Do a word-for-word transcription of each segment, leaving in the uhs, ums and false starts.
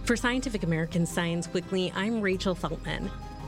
For Scientific American Science Weekly, I'm Rachel Feltman.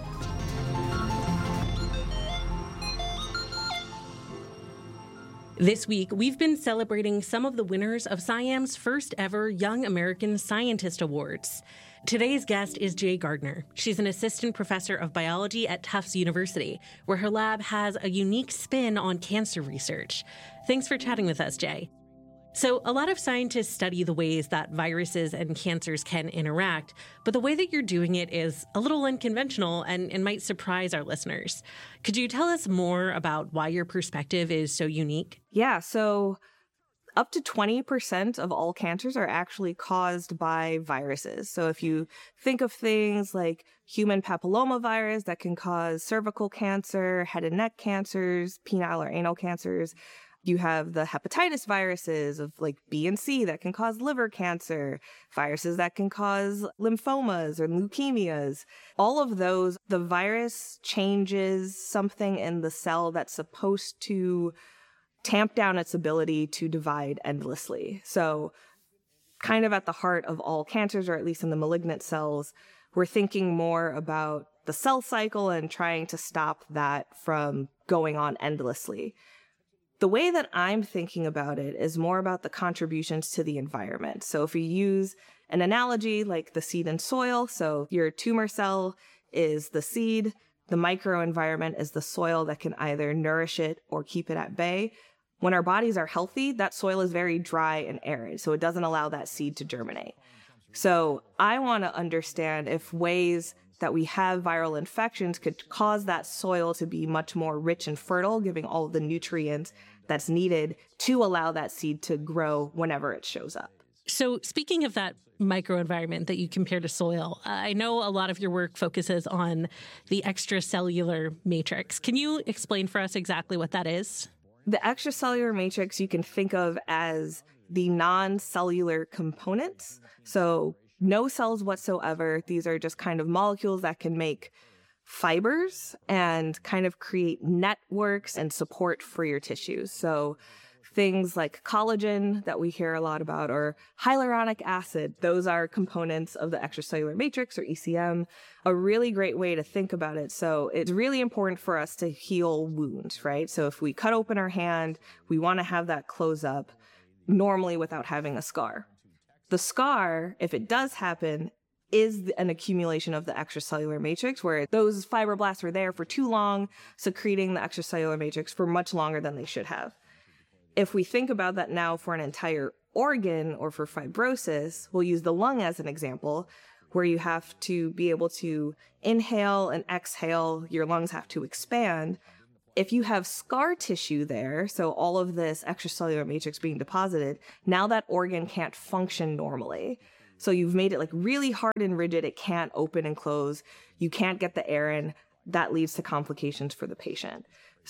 This week, we've been celebrating some of the winners of SciAm's first ever Young American Scientist Awards. Today's guest is Jay Gardner. She's an assistant professor of biology at Tufts University, where her lab has a unique spin on cancer research. Thanks for chatting with us, Jay. So a lot of scientists study the ways that viruses and cancers can interact, but the way that you're doing it is a little unconventional and, and might surprise our listeners. Could you tell us more about why your perspective is so unique? Yeah, so up to twenty percent of all cancers are actually caused by viruses. So if you think of things like human papillomavirus that can cause cervical cancer, head and neck cancers, penile or anal cancers, you have the hepatitis viruses of like B and C that can cause liver cancer, viruses that can cause lymphomas or leukemias. All of those, the virus changes something in the cell that's supposed to tamp down its ability to divide endlessly. So kind of at the heart of all cancers, or at least in the malignant cells, we're thinking more about the cell cycle and trying to stop that from going on endlessly. The way that I'm thinking about it is more about the contributions to the environment. So if we use an analogy like the seed and soil, so your tumor cell is the seed, the microenvironment is the soil that can either nourish it or keep it at bay. When our bodies are healthy, that soil is very dry and arid, so it doesn't allow that seed to germinate. So I want to understand if ways that we have viral infections could cause that soil to be much more rich and fertile, giving all of the nutrients that's needed to allow that seed to grow whenever it shows up. So speaking of that microenvironment that you compare to soil, I know a lot of your work focuses on the extracellular matrix. Can you explain for us exactly what that is? The extracellular matrix you can think of as the non-cellular components. So no cells whatsoever. These are just kind of molecules that can make fibers and kind of create networks and support for your tissues. So things like collagen that we hear a lot about, or hyaluronic acid, those are components of the extracellular matrix, or E C M, a really great way to think about it. So it's really important for us to heal wounds, right? So if we cut open our hand, we want to have that close up normally without having a scar. The scar, if it does happen, is an accumulation of the extracellular matrix where those fibroblasts were there for too long, secreting the extracellular matrix for much longer than they should have. If we think about that now for an entire organ or for fibrosis, we'll use the lung as an example, where you have to be able to inhale and exhale, your lungs have to expand. If you have scar tissue there, so all of this extracellular matrix being deposited, now that organ can't function normally. So you've made it like really hard and rigid. It can't open and close. You can't get the air in. That leads to complications for the patient.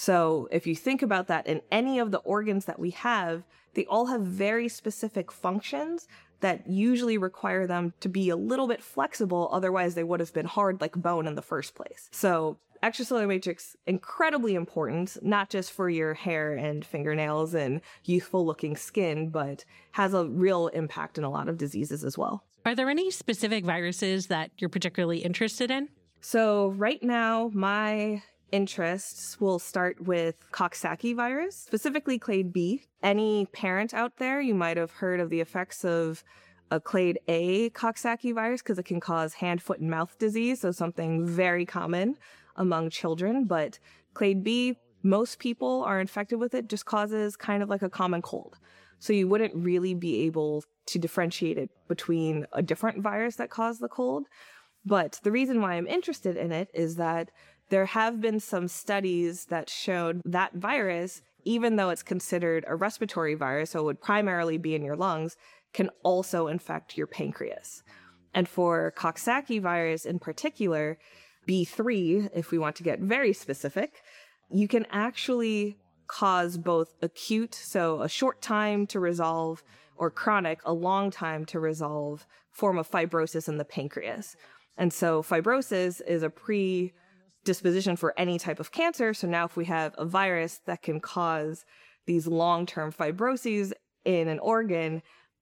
So if you think about that in any of the organs that we have, they all have very specific functions that usually require them to be a little bit flexible. Otherwise, they would have been hard like bone in the first place. So extracellular matrix, incredibly important, not just for your hair and fingernails and youthful looking skin, but has a real impact in a lot of diseases as well. Are there any specific viruses that you're particularly interested in? So right now, my interests will start with Coxsackie virus, specifically clade B. Any parent out there, you might have heard of the effects of a clade A Coxsackie virus because it can cause hand, foot, and mouth disease, so something very common among children. But clade B, most people are infected with it, just causes kind of like a common cold. So you wouldn't really be able to differentiate it between a different virus that caused the cold. But the reason why I'm interested in it is that there have been some studies that showed that virus, even though it's considered a respiratory virus, so it would primarily be in your lungs, can also infect your pancreas. And for Coxsackie virus in particular, B three, if we want to get very specific, you can actually cause both acute, so a short time to resolve, or chronic, a long time to resolve form of fibrosis in the pancreas. And so fibrosis is a predisposition for any type of cancer. So now if we have a virus that can cause these long-term fibroses in an organ,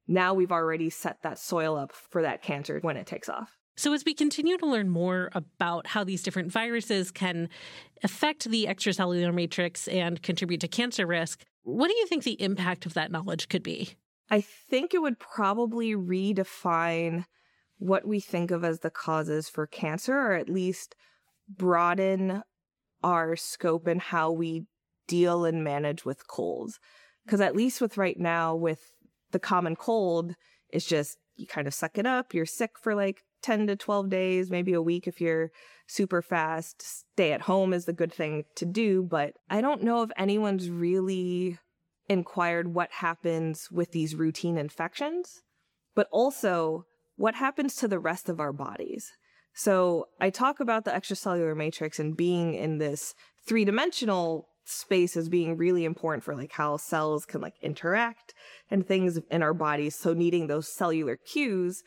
now we've already set that soil up for that cancer when it takes off. So as we continue to learn more about how these different viruses can affect the extracellular matrix and contribute to cancer risk, what do you think the impact of that knowledge could be? I think it would probably redefine what we think of as the causes for cancer, or at least broaden our scope in how we deal and manage with colds. Because at least with right now, with the common cold, it's just you kind of suck it up. You're sick for like ten to twelve days, maybe a week if you're super fast. Stay at home is the good thing to do. But I don't know if anyone's really inquired what happens with these routine infections, but also what happens to the rest of our bodies. So I talk about the extracellular matrix and being in this three-dimensional space as being really important for like how cells can like interact and things in our bodies. So needing those cellular cues.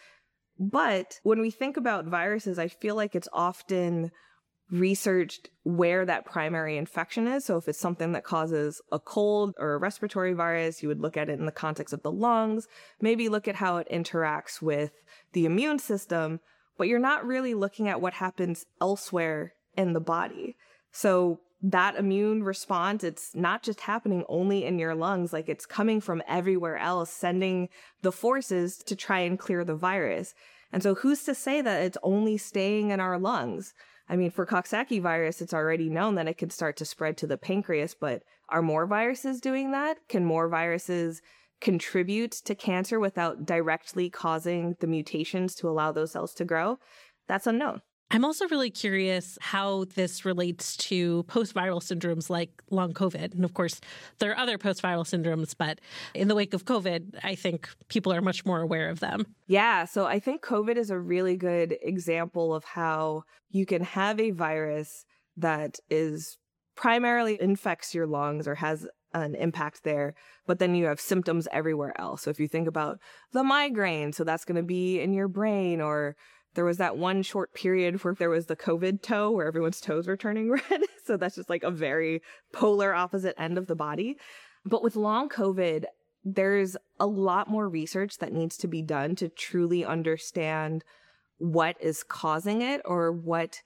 But when we think about viruses, I feel like it's often researched where that primary infection is. So if it's something that causes a cold or a respiratory virus, you would look at it in the context of the lungs, maybe look at how it interacts with the immune system, but you're not really looking at what happens elsewhere in the body. So that immune response, it's not just happening only in your lungs, like it's coming from everywhere else, sending the forces to try and clear the virus. And so who's to say that it's only staying in our lungs? I mean, for Coxsackie virus, it's already known that it can start to spread to the pancreas, but are more viruses doing that? Can more viruses contribute to cancer without directly causing the mutations to allow those cells to grow? That's unknown. I'm also really curious how this relates to post-viral syndromes like long COVID. And of course, there are other post-viral syndromes, but in the wake of COVID, I think people are much more aware of them. Yeah, so I think COVID is a really good example of how you can have a virus that is primarily infects your lungs or has an impact there, but then you have symptoms everywhere else. So if you think about the migraine, so that's going to be in your brain, or there was that one short period where there was the COVID toe where everyone's toes were turning red. So that's just like a very polar opposite end of the body. But with long COVID, there's a lot more research that needs to be done to truly understand what is causing it or what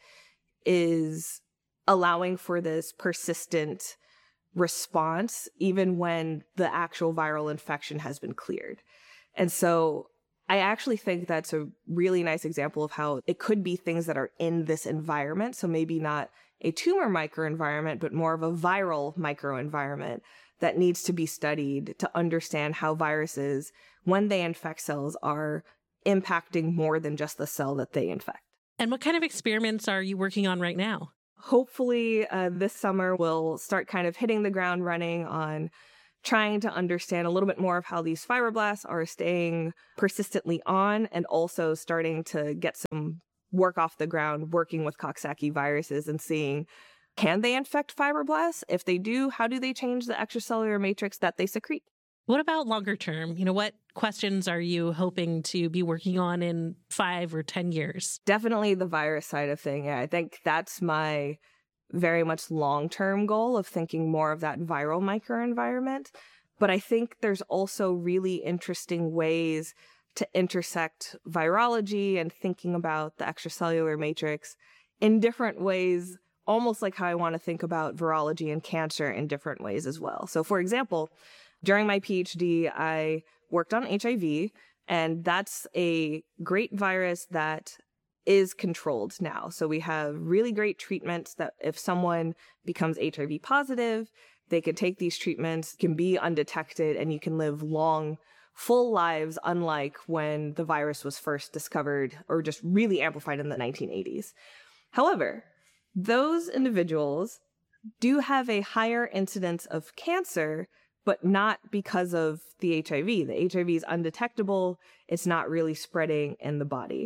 is allowing for this persistent response, even when the actual viral infection has been cleared. And so I actually think that's a really nice example of how it could be things that are in this environment. So maybe not a tumor microenvironment, but more of a viral microenvironment that needs to be studied to understand how viruses, when they infect cells, are impacting more than just the cell that they infect. And what kind of experiments are you working on right now? Hopefully uh, this summer we'll start kind of hitting the ground running on trying to understand a little bit more of how these fibroblasts are staying persistently on, and also starting to get some work off the ground working with Coxsackie viruses and seeing, can they infect fibroblasts? If they do, how do they change the extracellular matrix that they secrete? What about longer term? You know, what questions are you hoping to be working on in five or ten years? Definitely the virus side of thing. Yeah, I think that's my very much long-term goal of thinking more of that viral microenvironment. But I think there's also really interesting ways to intersect virology and thinking about the extracellular matrix in different ways, almost like how I want to think about virology and cancer in different ways as well. So for example, during my PhD, I worked on H I V, and that's a great virus that is controlled now. So we have really great treatments that if someone becomes H I V positive, they can take these treatments, can be undetected, and you can live long, full lives, unlike when the virus was first discovered or just really amplified in the nineteen eighties. However, those individuals do have a higher incidence of cancer, but not because of the H I V. The H I V is undetectable. It's not really spreading in the body.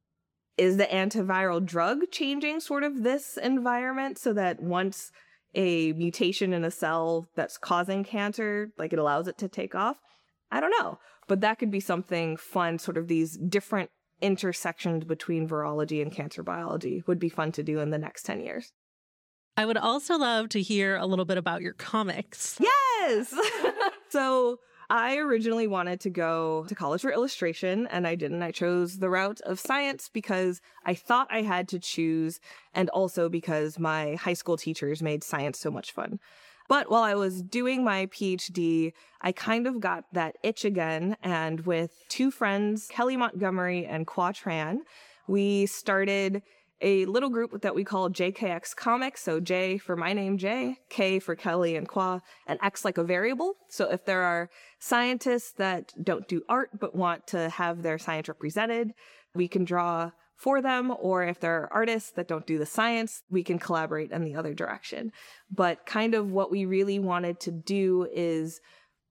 Is the antiviral drug changing sort of this environment so that once a mutation in a cell that's causing cancer, like it allows it to take off? I don't know. But that could be something fun, sort of these different intersections between virology and cancer biology would be fun to do in the next ten years. I would also love to hear a little bit about your comics. Yes! So I originally wanted to go to college for illustration, and I didn't. I chose the route of science because I thought I had to choose, and also because my high school teachers made science so much fun. But while I was doing my PhD, I kind of got that itch again, and with two friends, Kelly Montgomery and Qua Tran, we started a little group that we call J K X Comics. So J for my name, J, K for Kelly and Qua, and X like a variable. So if there are scientists that don't do art but want to have their science represented, we can draw for them. Or if there are artists that don't do the science, we can collaborate in the other direction. But kind of what we really wanted to do is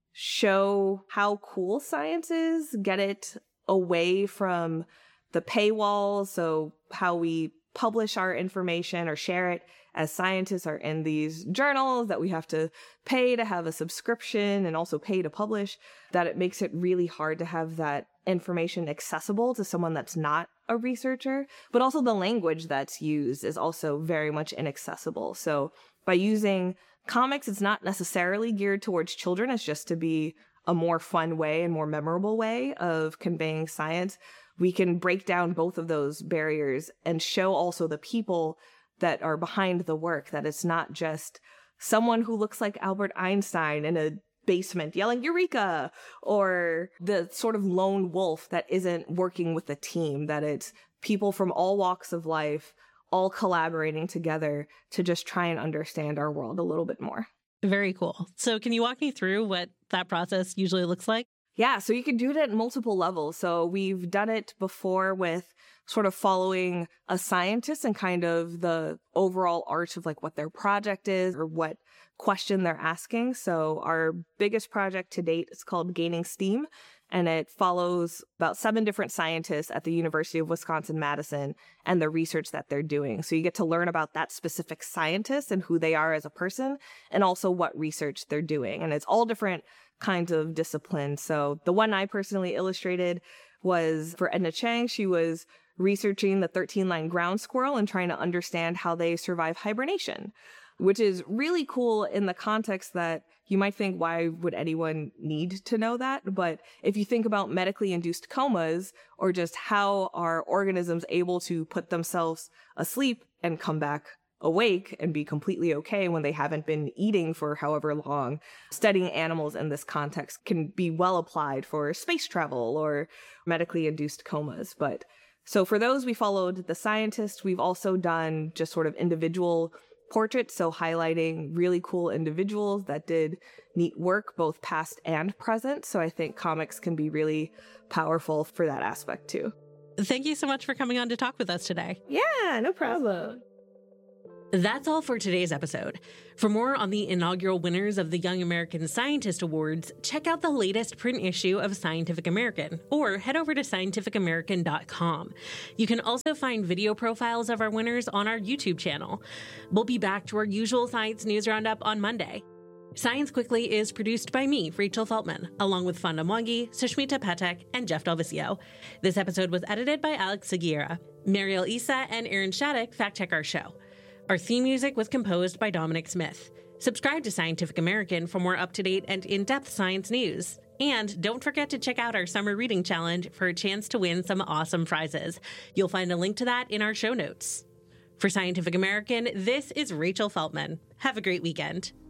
show how cool science is, get it away from the paywall. So how we publish our information or share it as scientists are in these journals that we have to pay to have a subscription and also pay to publish, that it makes it really hard to have that information accessible to someone that's not a researcher. But also the language that's used is also very much inaccessible. So by using comics, it's not necessarily geared towards children. It's just to be a more fun way and more memorable way of conveying science. We can break down both of those barriers and show also the people that are behind the work, that it's not just someone who looks like Albert Einstein in a basement yelling Eureka, or the sort of lone wolf that isn't working with a team, that it's people from all walks of life all collaborating together to just try and understand our world a little bit more. Very cool. So can you walk me through what that process usually looks like? Yeah, so you can do it at multiple levels. So we've done it before with sort of following a scientist and kind of the overall arch of like what their project is or what question they're asking. So our biggest project to date is called Gaining Steam, and it follows about seven different scientists at the University of Wisconsin-Madison and the research that they're doing. So you get to learn about that specific scientist and who they are as a person, and also what research they're doing. And it's all different kinds of disciplines. So the one I personally illustrated was for Edna Chang. She was researching the thirteen-line ground squirrel and trying to understand how they survive hibernation, which is really cool in the context that you might think, why would anyone need to know that? But if you think about medically induced comas, or just how are organisms able to put themselves asleep and come back awake and be completely okay when they haven't been eating for however long, studying animals in this context can be well applied for space travel or medically induced comas. But so for those, we followed the scientist. We've also done just sort of individual portraits, so highlighting really cool individuals that did neat work, both past and present. So I think comics can be really powerful for that aspect too. Thank you so much for coming on to talk with us today. Yeah, no problem. That's all for today's episode. For more on the inaugural winners of the Young American Scientist Awards, check out the latest print issue of Scientific American, or head over to scientific american dot com. You can also find video profiles of our winners on our YouTube channel. We'll be back to our usual science news roundup on Monday. Science Quickly is produced by me, Rachel Feltman, along with Fonda Mwangi, Sushmita Patek, and Jeff Delvisio. This episode was edited by Alex Seguiera. Mariel Issa and Aaron Shattuck fact-check our show. Our theme music was composed by Dominic Smith. Subscribe to Scientific American for more up-to-date and in-depth science news. And don't forget to check out our Summer Reading Challenge for a chance to win some awesome prizes. You'll find a link to that in our show notes. For Scientific American, this is Rachel Feltman. Have a great weekend.